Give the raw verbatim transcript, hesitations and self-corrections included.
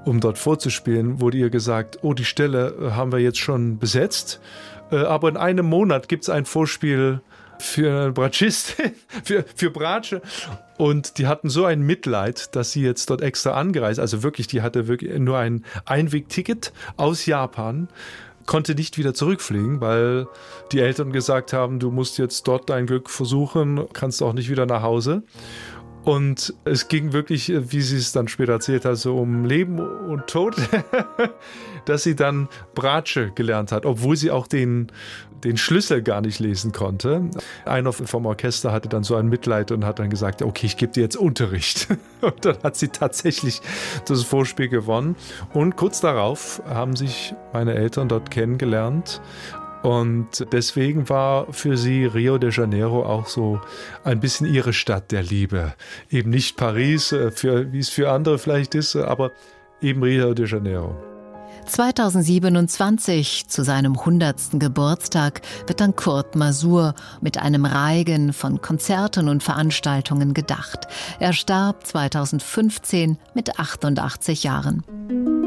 um dort vorzuspielen, wurde ihr gesagt, oh, die Stelle haben wir jetzt schon besetzt, aber in einem Monat gibt es ein Vorspiel für eine Bratschistin, für, für Bratsche. Und die hatten so ein Mitleid, dass sie jetzt dort extra angereist, also wirklich, die hatte wirklich nur ein Einwegticket aus Japan, konnte nicht wieder zurückfliegen, weil die Eltern gesagt haben, du musst jetzt dort dein Glück versuchen, kannst auch nicht wieder nach Hause. Und es ging wirklich, wie sie es dann später erzählt hat, so um Leben und Tod, dass sie dann Bratsche gelernt hat, obwohl sie auch den, den Schlüssel gar nicht lesen konnte. Einer vom Orchester hatte dann so ein Mitleid und hat dann gesagt, okay, ich gebe dir jetzt Unterricht. Und dann hat sie tatsächlich das Vorspiel gewonnen. Und kurz darauf haben sich meine Eltern dort kennengelernt. Und deswegen war für sie Rio de Janeiro auch so ein bisschen ihre Stadt der Liebe. Eben nicht Paris, für, wie es für andere vielleicht ist, aber eben Rio de Janeiro. zweitausendsiebenundzwanzig, zu seinem hundertsten Geburtstag, wird an Kurt Masur mit einem Reigen von Konzerten und Veranstaltungen gedacht. Er starb zweitausendfünfzehn mit achtundachtzig Jahren.